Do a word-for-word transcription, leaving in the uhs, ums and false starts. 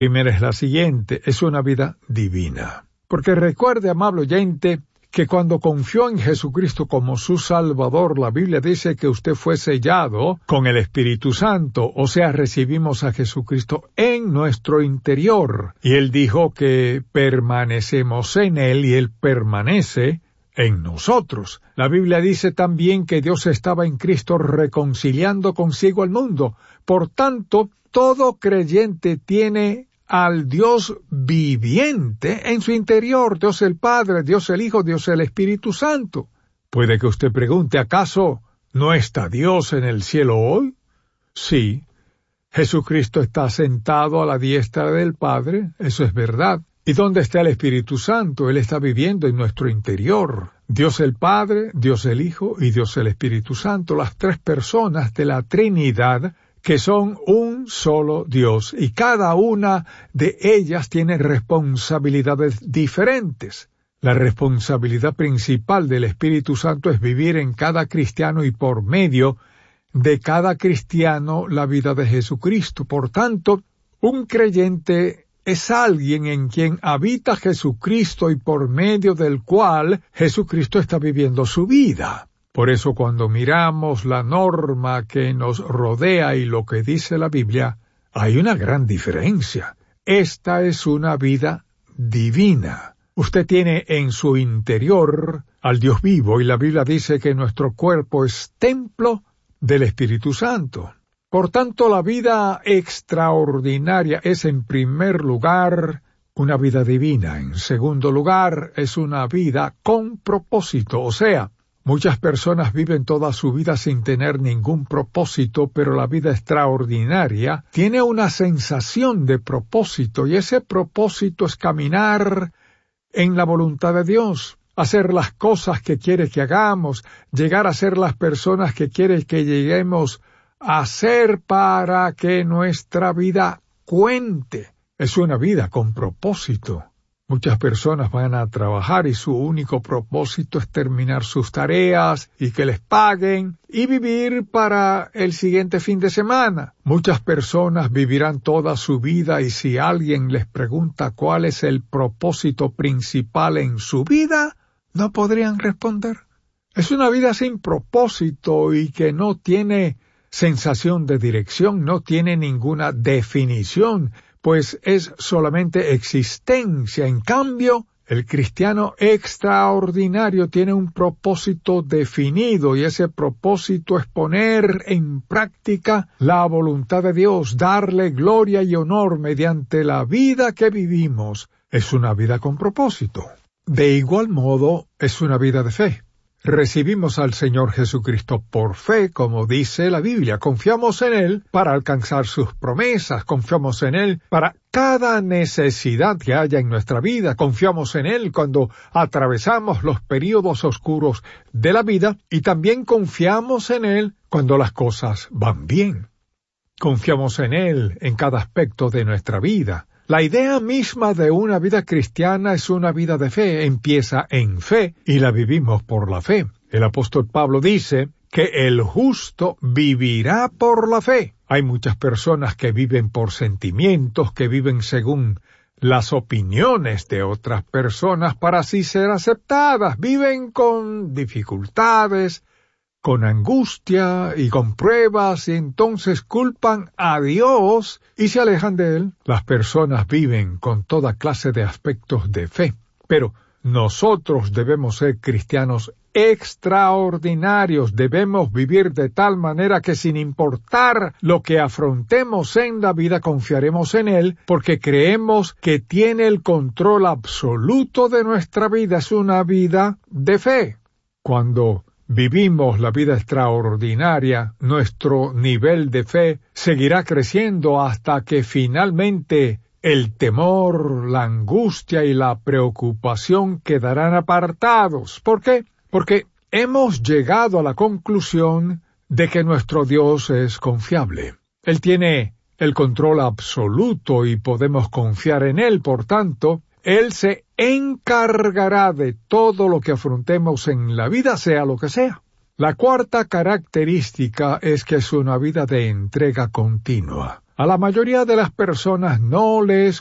primera es la siguiente: es una vida divina. Porque recuerde, amable oyente, que cuando confió en Jesucristo como su Salvador, la Biblia dice que usted fue sellado con el Espíritu Santo, o sea, recibimos a Jesucristo en nuestro interior. Y Él dijo que permanecemos en Él y Él permanece en nosotros. La Biblia dice también que Dios estaba en Cristo reconciliando consigo al mundo. Por tanto, todo creyente tiene al Dios viviente en su interior, Dios el Padre, Dios el Hijo, Dios el Espíritu Santo. Puede que usted pregunte, ¿acaso no está Dios en el cielo hoy? Sí, Jesucristo está sentado a la diestra del Padre, eso es verdad. ¿Y dónde está el Espíritu Santo? Él está viviendo en nuestro interior. Dios el Padre, Dios el Hijo y Dios el Espíritu Santo, las tres personas de la Trinidad, que son un solo Dios, y cada una de ellas tiene responsabilidades diferentes. La responsabilidad principal del Espíritu Santo es vivir en cada cristiano y por medio de cada cristiano la vida de Jesucristo. Por tanto, un creyente es alguien en quien habita Jesucristo y por medio del cual Jesucristo está viviendo su vida. Por eso cuando miramos la norma que nos rodea y lo que dice la Biblia, hay una gran diferencia. Esta es una vida divina. Usted tiene en su interior al Dios vivo y la Biblia dice que nuestro cuerpo es templo del Espíritu Santo. Por tanto, la vida extraordinaria es en primer lugar una vida divina. En segundo lugar, es una vida con propósito, o sea, muchas personas viven toda su vida sin tener ningún propósito, pero la vida extraordinaria tiene una sensación de propósito, y ese propósito es caminar en la voluntad de Dios, hacer las cosas que quiere que hagamos, llegar a ser las personas que quiere que lleguemos a ser para que nuestra vida cuente. Es una vida con propósito. Muchas personas van a trabajar y su único propósito es terminar sus tareas y que les paguen y vivir para el siguiente fin de semana. Muchas personas vivirán toda su vida y si alguien les pregunta cuál es el propósito principal en su vida, no podrían responder. Es una vida sin propósito y que no tiene sensación de dirección, no tiene ninguna definición, pues es solamente existencia. En cambio, el cristiano extraordinario tiene un propósito definido y ese propósito es poner en práctica la voluntad de Dios, darle gloria y honor mediante la vida que vivimos. Es una vida con propósito. De igual modo, es una vida de fe. Recibimos al Señor Jesucristo por fe, como dice la Biblia. Confiamos en Él para alcanzar sus promesas. Confiamos en Él para cada necesidad que haya en nuestra vida. Confiamos en Él cuando atravesamos los períodos oscuros de la vida. Y también confiamos en Él cuando las cosas van bien. Confiamos en Él en cada aspecto de nuestra vida. La idea misma de una vida cristiana es una vida de fe, empieza en fe y la vivimos por la fe. El apóstol Pablo dice que el justo vivirá por la fe. Hay muchas personas que viven por sentimientos, que viven según las opiniones de otras personas para así ser aceptadas. Viven con dificultades, con angustia y con pruebas, y entonces culpan a Dios y se alejan de Él. Las personas viven con toda clase de aspectos de fe, pero nosotros debemos ser cristianos extraordinarios. Debemos vivir de tal manera que sin importar lo que afrontemos en la vida, confiaremos en Él, porque creemos que tiene el control absoluto de nuestra vida. Es una vida de fe. Cuando vivimos la vida extraordinaria, nuestro nivel de fe seguirá creciendo hasta que finalmente el temor, la angustia y la preocupación quedarán apartados. ¿Por qué? Porque hemos llegado a la conclusión de que nuestro Dios es confiable. Él tiene el control absoluto y podemos confiar en Él. Por tanto, Él se encargará de todo lo que afrontemos en la vida, sea lo que sea. La cuarta característica es que es una vida de entrega continua. A la mayoría de las personas no les